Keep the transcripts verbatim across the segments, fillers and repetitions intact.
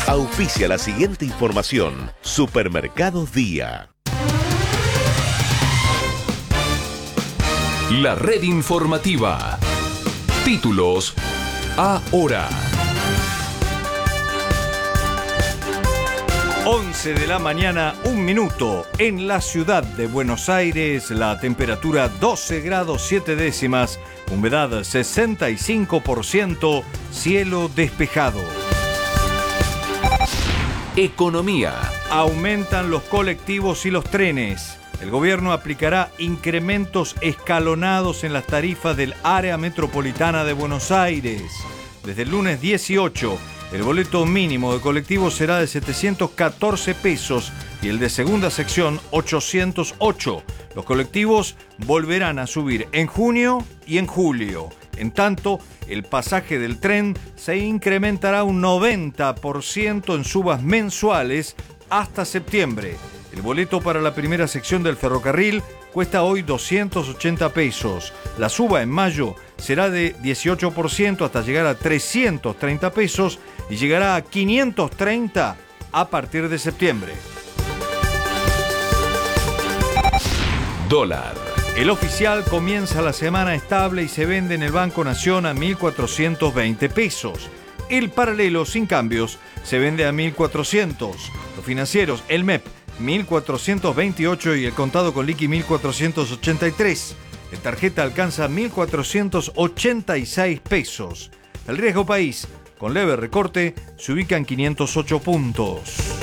Auspicia la siguiente información. Supermercados Día. La red informativa. Títulos ahora. once de la mañana, un minuto. En la ciudad de Buenos Aires, la temperatura doce grados siete décimas, humedad sesenta y cinco por ciento, cielo despejado. Economía. Aumentan los colectivos y los trenes. El gobierno aplicará incrementos escalonados en las tarifas del área metropolitana de Buenos Aires. Desde el lunes dieciocho, el boleto mínimo de colectivo será de setecientos catorce pesos y el de segunda sección ochocientos ocho. Los colectivos volverán a subir en junio y en julio. En tanto, el pasaje del tren se incrementará un noventa por ciento en subas mensuales hasta septiembre. El boleto para la primera sección del ferrocarril cuesta hoy doscientos ochenta pesos. La suba en mayo será de dieciocho por ciento hasta llegar a trescientos treinta pesos y llegará a quinientos treinta a partir de septiembre. Dólar. El oficial comienza la semana estable y se vende en el Banco Nación a mil cuatrocientos veinte pesos. El paralelo sin cambios se vende a mil cuatrocientos. Los financieros, el M E P, mil cuatrocientos veintiocho y el contado con liqui mil cuatrocientos ochenta y tres. El tarjeta alcanza mil cuatrocientos ochenta y seis pesos. El riesgo país, con leve recorte, se ubica en quinientos ocho puntos.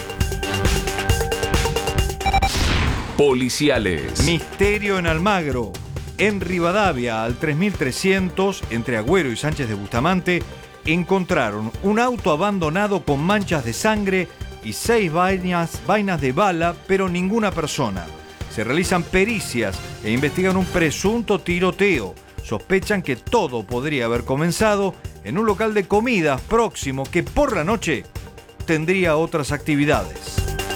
Policiales. Misterio en Almagro. En Rivadavia, al tres mil trescientos, entre Agüero y Sánchez de Bustamante, encontraron un auto abandonado con manchas de sangre y seis vainas, vainas de bala, pero ninguna persona. Se realizan pericias e investigan un presunto tiroteo. Sospechan que todo podría haber comenzado en un local de comidas próximo que por la noche tendría otras actividades.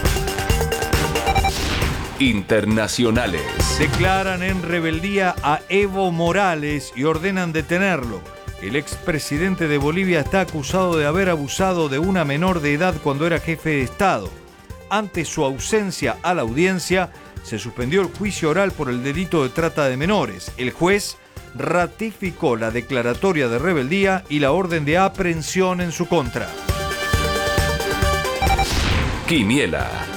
Internacionales. Declaran en rebeldía a Evo Morales y ordenan detenerlo. El expresidente de Bolivia está acusado de haber abusado de una menor de edad cuando era jefe de Estado. Ante su ausencia a la audiencia, se suspendió el juicio oral por el delito de trata de menores. El juez ratificó la declaratoria de rebeldía y la orden de aprehensión en su contra. Quiniela.